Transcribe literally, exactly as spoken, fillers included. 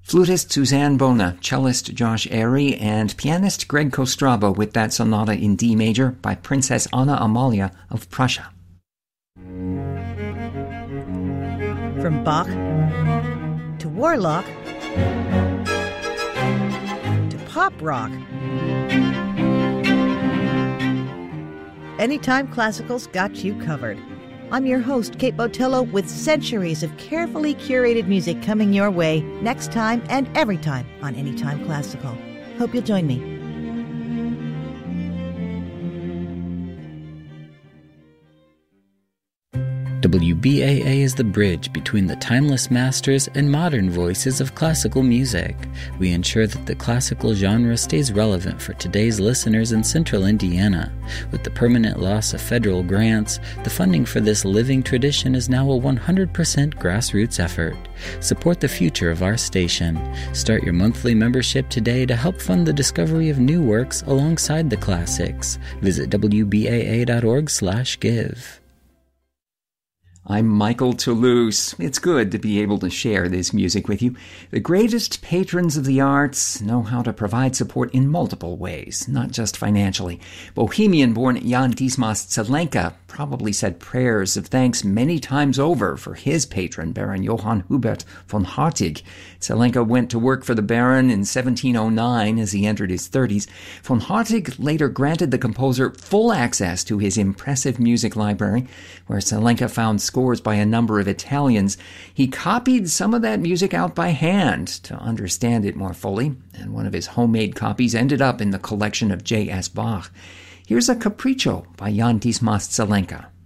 Flutist Suzanne Bona, cellist Josh Airy, and pianist Greg Kostraba with that sonata in D major by Princess Anna Amalia of Prussia. From Bach to Warlock to pop rock. Anytime Classical's got you covered. I'm your host, Kate Botello, with centuries of carefully curated music coming your way next time and every time on Anytime Classical. Hope you'll join me. W B A A is the bridge between the timeless masters and modern voices of classical music. We ensure that the classical genre stays relevant for today's listeners in central Indiana. With the permanent loss of federal grants, the funding for this living tradition is now a one hundred percent grassroots effort. Support the future of our station. Start your monthly membership today to help fund the discovery of new works alongside the classics. Visit W B A A dot org slash give. I'm Michael Toulouse. It's good to be able to share this music with you. The greatest patrons of the arts know how to provide support in multiple ways, not just financially. Bohemian-born Jan Dismas Zelenka probably said prayers of thanks many times over for his patron, Baron Johann Hubert von Hartig. Zelenka went to work for the Baron in seventeen oh nine as he entered his thirties. Von Hartig later granted the composer full access to his impressive music library, where Zelenka found scores by a number of Italians. He copied some of that music out by hand to understand it more fully, and one of his homemade copies ended up in the collection of J S Bach. Here's a capriccio by Jan Dismas Zelenka.